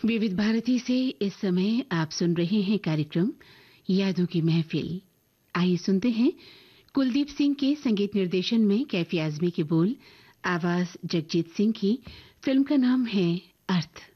विविध भारती से इस समय आप सुन रहे हैं कार्यक्रम यादों की महफिल। आइए सुनते हैं कुलदीप सिंह के संगीत निर्देशन में कैफी आजमी के बोल, आवाज जगजीत सिंह की। फिल्म का नाम है अर्थ।